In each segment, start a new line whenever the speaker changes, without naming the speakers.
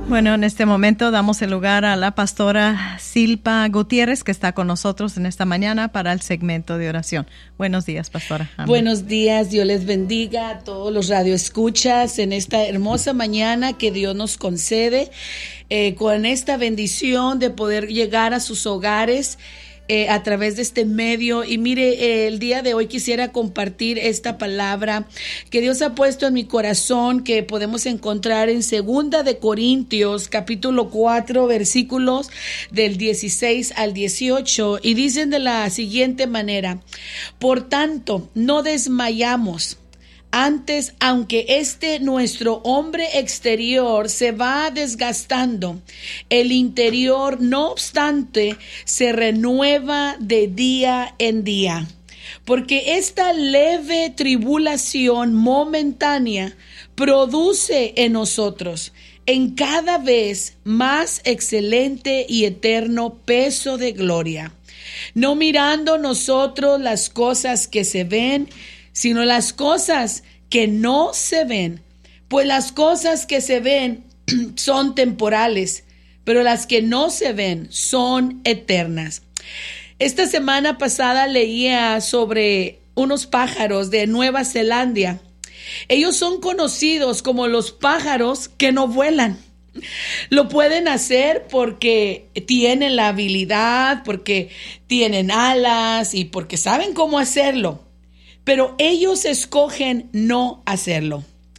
Bueno, en este momento damos el lugar a la pastora Silpa Gutiérrez, que está con nosotros en esta mañana para el segmento de oración. Buenos días, pastora. Amén.
Buenos días, Dios les bendiga a todos los radioescuchas en esta hermosa mañana que Dios nos concede, con esta bendición de poder llegar a sus hogares a través de este medio. Y mire, el día de hoy quisiera compartir esta palabra que Dios ha puesto en mi corazón, que podemos encontrar en 2 de Corintios capítulo 4 versículos del 16 al 18, y dicen de la siguiente manera: por tanto, no desmayamos. Antes, aunque nuestro hombre exterior se va desgastando, el interior, no obstante, se renueva de día en día. Porque esta leve tribulación momentánea produce en nosotros en cada vez más excelente y eterno peso de gloria, no mirando nosotros las cosas que se ven, sino las cosas que no se ven. Pues las cosas que se ven son temporales, pero las que no se ven son eternas. Esta semana pasada leía sobre unos pájaros de Nueva Zelanda. Ellos son conocidos como los pájaros que no vuelan. Lo pueden hacer porque tienen la habilidad, porque tienen alas y porque saben cómo hacerlo. Pero ellos escogen no hacerlo.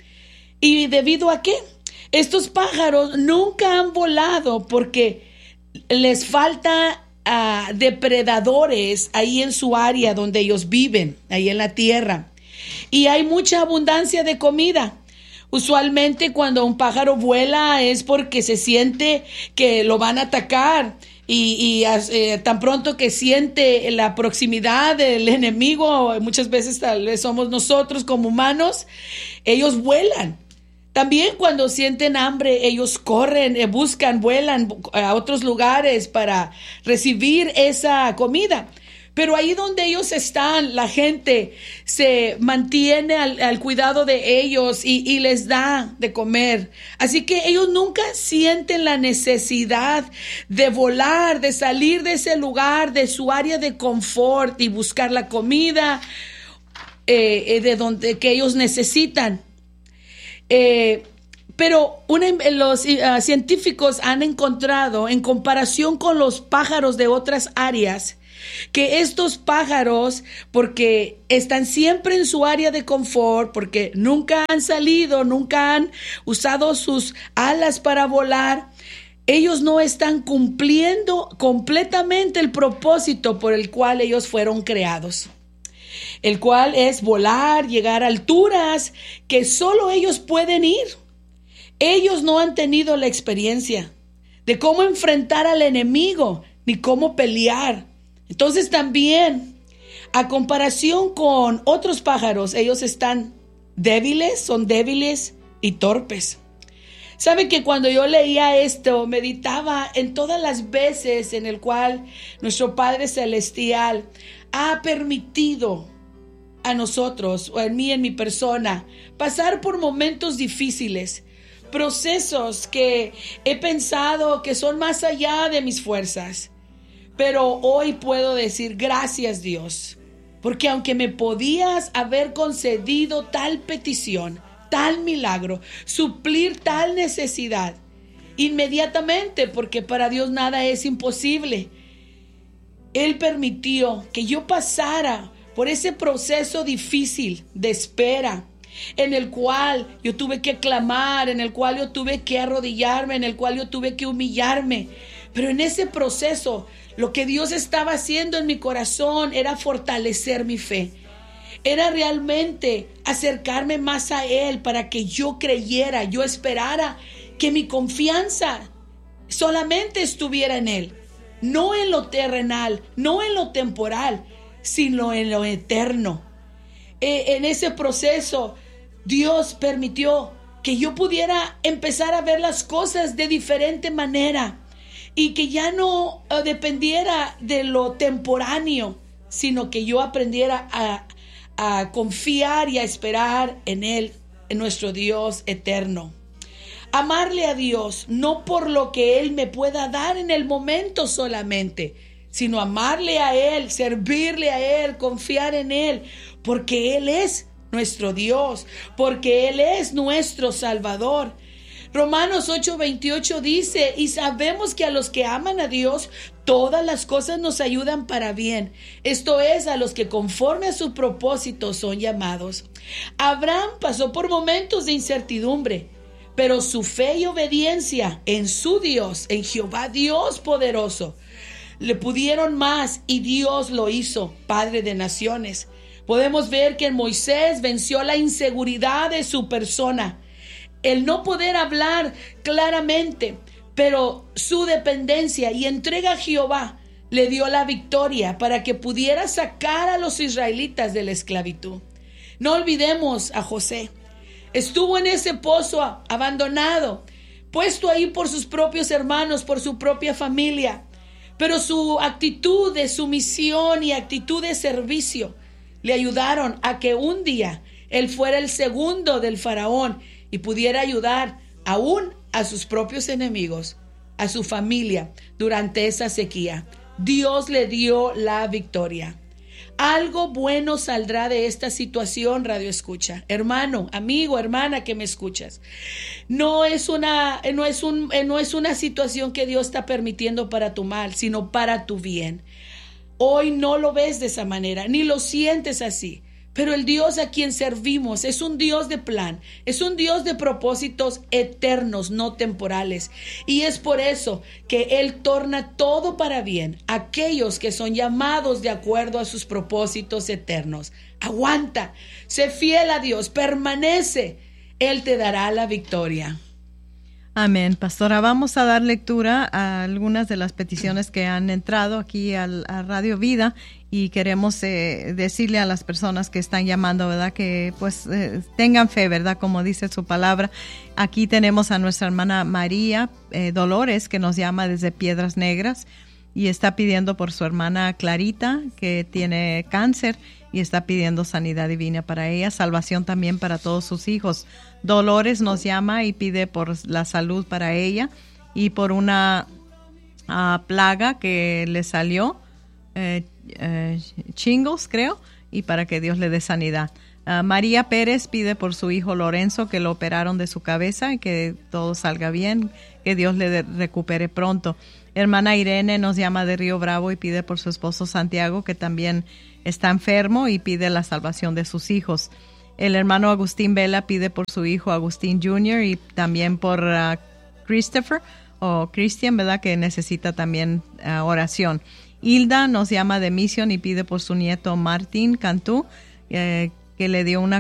¿Y debido a qué? Estos pájaros nunca han volado porque les falta depredadores ahí en su área donde ellos viven, ahí en la tierra. Y hay mucha abundancia de comida. Usualmente cuando un pájaro vuela es porque se siente que lo van a atacar. Y tan pronto que siente la proximidad del enemigo, muchas veces tal vez somos nosotros como humanos, ellos vuelan. También cuando sienten hambre, ellos corren, vuelan a otros lugares para recibir esa comida. Pero ahí donde ellos están, la gente se mantiene al cuidado de ellos y les da de comer. Así que ellos nunca sienten la necesidad de volar, de salir de ese lugar, de su área de confort y buscar la comida de donde que ellos necesitan. Pero los científicos han encontrado, en comparación con los pájaros de otras áreas, que estos pájaros, porque están siempre en su área de confort, porque nunca han salido, nunca han usado sus alas para volar, ellos no están cumpliendo completamente el propósito por el cual ellos fueron creados, el cual es volar, llegar a alturas que solo ellos pueden ir. Ellos no han tenido la experiencia de cómo enfrentar al enemigo ni cómo pelear. Entonces también, a comparación con otros pájaros, ellos están débiles, son débiles y torpes. ¿Sabe que cuando yo leía esto, meditaba en todas las veces en el cual nuestro Padre Celestial ha permitido a nosotros, o en mí, en mi persona, pasar por momentos difíciles, procesos que he pensado que son más allá de mis fuerzas? Pero hoy puedo decir gracias, Dios, porque aunque me podías haber concedido tal petición, tal milagro, suplir tal necesidad inmediatamente, porque para Dios nada es imposible, Él permitió que yo pasara por ese proceso difícil de espera, en el cual yo tuve que clamar, en el cual yo tuve que arrodillarme, en el cual yo tuve que humillarme. Pero en ese proceso, lo que Dios estaba haciendo en mi corazón era fortalecer mi fe. Era realmente acercarme más a Él para que yo creyera, yo esperara que mi confianza solamente estuviera en Él. No en lo terrenal, no en lo temporal, sino en lo eterno. En ese proceso, Dios permitió que yo pudiera empezar a ver las cosas de diferente manera. Y que ya no dependiera de lo temporáneo, sino que yo aprendiera a confiar y a esperar en Él, en nuestro Dios eterno. Amarle a Dios, no por lo que Él me pueda dar en el momento solamente, sino amarle a Él, servirle a Él, confiar en Él, porque Él es nuestro Dios, porque Él es nuestro Salvador. Romanos 8:28 dice, y sabemos que a los que aman a Dios, todas las cosas nos ayudan para bien. Esto es, a los que conforme a su propósito son llamados. Abraham pasó por momentos de incertidumbre, pero su fe y obediencia en su Dios, en Jehová Dios poderoso, le pudieron más y Dios lo hizo Padre de naciones. Podemos ver que en Moisés venció la inseguridad de su persona, el no poder hablar claramente, pero su dependencia y entrega a Jehová le dio la victoria para que pudiera sacar a los israelitas de la esclavitud. No olvidemos a José. Estuvo en ese pozo abandonado, puesto ahí por sus propios hermanos, por su propia familia, pero su actitud de sumisión y actitud de servicio le ayudaron a que un día él fuera el segundo del faraón y pudiera ayudar aún a sus propios enemigos, a su familia durante esa sequía. Dios le dio la victoria. Algo bueno saldrá de esta situación, Radio Escucha. Hermano, amigo, hermana que me escuchas. No es una situación que Dios está permitiendo para tu mal, sino para tu bien. Hoy no lo ves de esa manera, ni lo sientes así. Pero el Dios a quien servimos es un Dios de plan, es un Dios de propósitos eternos, no temporales. Y es por eso que Él torna todo para bien a aquellos que son llamados de acuerdo a sus propósitos eternos. Aguanta, sé fiel a Dios, permanece, Él te dará la victoria.
Amén, pastora. Vamos a dar lectura a algunas de las peticiones que han entrado aquí a Radio Vida y queremos decirle a las personas que están llamando, ¿verdad? Que pues tengan fe, ¿verdad? Como dice su palabra. Aquí tenemos a nuestra hermana María Dolores, que nos llama desde Piedras Negras y está pidiendo por su hermana Clarita, que tiene cáncer y está pidiendo sanidad divina para ella, salvación también para todos sus hijos. Dolores nos llama y pide por la salud para ella y por una plaga que le salió, shingles creo, y para que Dios le dé sanidad. María Pérez pide por su hijo Lorenzo, que lo operaron de su cabeza y que todo salga bien, que Dios le recupere pronto. Hermana Irene nos llama de Río Bravo y pide por su esposo Santiago, que también está enfermo, y pide la salvación de sus hijos. El hermano Agustín Vela pide por su hijo Agustín Jr. y también por Christopher o Christian, ¿verdad? Que necesita también oración. Hilda nos llama de Mission y pide por su nieto Martín Cantú, que le dio una